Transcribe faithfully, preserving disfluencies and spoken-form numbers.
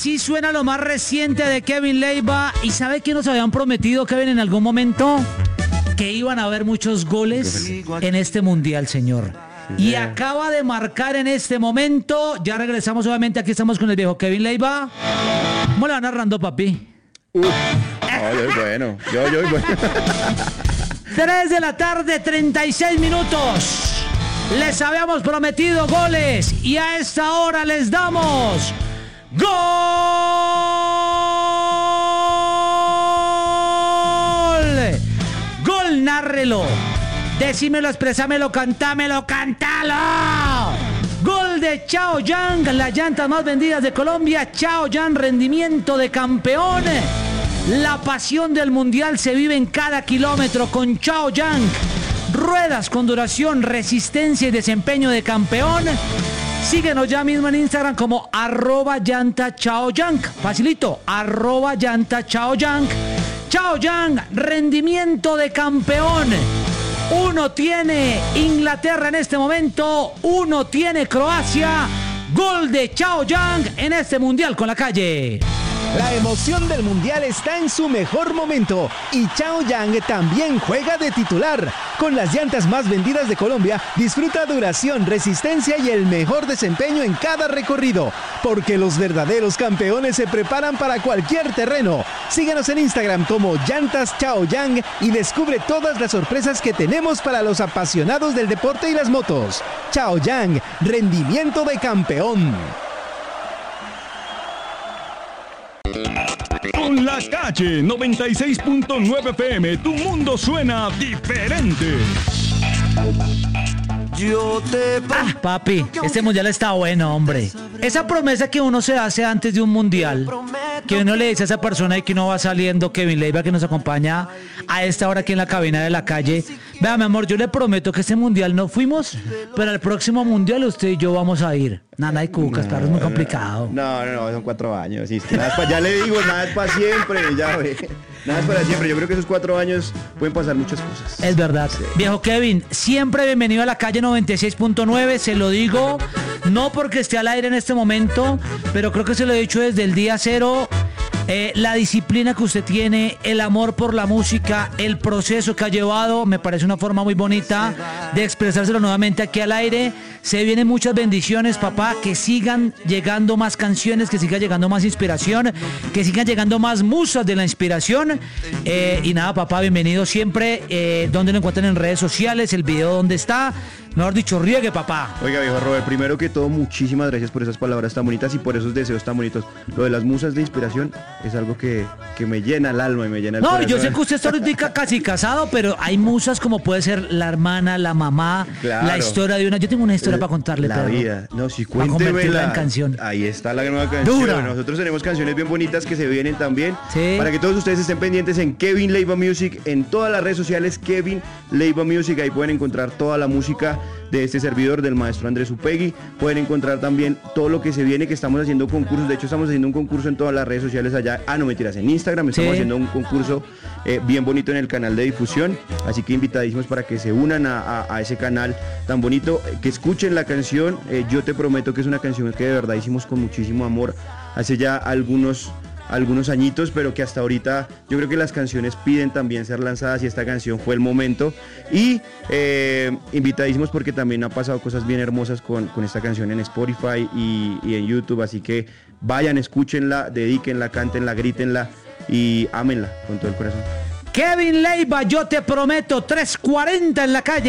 Así suena lo más reciente de Kevin Leiva. ¿Y sabe que nos habían prometido, Kevin, en algún momento? Que iban a haber muchos goles en este mundial, señor. Y acaba de marcar en este momento. Ya regresamos, obviamente. Aquí estamos con el viejo Kevin Leiva. ¿Cómo le van narrando, papi? Uh, no, yo bueno. Yo, yo, bueno. tres de la tarde, treinta y seis minutos. Les habíamos prometido goles y a esta hora les damos ¡gol! ¡Gol, nárrelo! Decímelo, expresámelo, cantámelo, cántalo. Gol de Chaoyang, las llantas más vendidas de Colombia. Chaoyang, rendimiento de campeón. La pasión del mundial se vive en cada kilómetro con Chaoyang. Ruedas con duración, resistencia y desempeño de campeón. Síguenos ya mismo en Instagram como arroba llanta Chaoyang. Facilito, arroba llanta Chaoyang. Chaoyang, rendimiento de campeón. Uno tiene Inglaterra en este momento, uno tiene Croacia. Gol de Chaoyang en este mundial con la calle. La emoción del mundial está en su mejor momento y Chaoyang también juega de titular. Con las llantas más vendidas de Colombia, disfruta duración, resistencia y el mejor desempeño en cada recorrido. Porque los verdaderos campeones se preparan para cualquier terreno. Síguenos en Instagram como Llantas Chaoyang y descubre todas las sorpresas que tenemos para los apasionados del deporte y las motos. Chaoyang, rendimiento de campeón. Con la calle noventa y seis punto nueve F M, tu mundo suena diferente. Yo te... Ah, papi, este mundial está bueno, hombre. Esa promesa que uno se hace antes de un mundial, que uno le dice a esa persona y que uno va saliendo, Kevin Leiva, que nos acompaña a esta hora aquí en la cabina de la calle. Vea, mi amor, yo le prometo que este mundial no fuimos, pero al próximo mundial usted y yo vamos a ir. Nada y cucas, no, claro, es muy complicado. No, no, no, son cuatro años. Sí, nada es pa, ya le digo, nada es para siempre, ya ve. Nada es para siempre. Yo creo que esos cuatro años pueden pasar muchas cosas. Es verdad. Sí. Viejo Kevin, siempre bienvenido a la calle noventa y seis punto nueve. Se lo digo, no porque esté al aire en este momento, pero creo que se lo he dicho desde el día cero. Eh, la disciplina que usted tiene, el amor por la música, el proceso que ha llevado, me parece una forma muy bonita de expresárselo nuevamente aquí al aire. Se vienen muchas bendiciones, papá, que sigan llegando más canciones, que siga llegando más inspiración, que sigan llegando más musas de la inspiración. Eh, y nada, papá, bienvenido siempre. Eh, ¿Dónde lo encuentran en redes sociales? El video, ¿dónde está? Mejor dicho, riegue, papá. Oiga, viejo Robert, primero que todo, muchísimas gracias por esas palabras tan bonitas y por esos deseos tan bonitos. Lo de las musas de inspiración es algo que, que me llena el alma y me llena el no, corazón. No, yo sé que usted está ahorita casi casado, pero hay musas como puede ser la hermana, la mamá, claro. La historia de una... Yo tengo una historia para contarle, la perro. vida. No, si cuéntemela en canción. Ahí está la nueva canción. Dura. Nosotros tenemos canciones bien bonitas que se vienen también. Sí. Para que todos ustedes estén pendientes en Kevin Leiva Music, en todas las redes sociales, Kevin Leiva Music. Ahí pueden encontrar toda la música de este servidor, del maestro Andrés Upegui. Pueden encontrar también todo lo que se viene, que estamos haciendo concursos. De hecho, estamos haciendo un concurso en todas las redes sociales allá. Ah, no, mentiras, en Instagram estamos sí. haciendo un concurso eh, bien bonito en el canal de difusión. Así que invitadísimos para que se unan a, a, a ese canal tan bonito, que escuchen la canción. Eh, yo te prometo que es una canción que de verdad hicimos con muchísimo amor hace ya algunos algunos añitos, pero que hasta ahorita yo creo que las canciones piden también ser lanzadas y esta canción fue el momento. Y eh, invitadísimos porque también han pasado cosas bien hermosas con, con esta canción en Spotify y, y en YouTube, así que vayan, escúchenla, dedíquenla, cántenla, grítenla y ámenla con todo el corazón. Kevin Leiva, yo te prometo, tres cuarenta en la calle.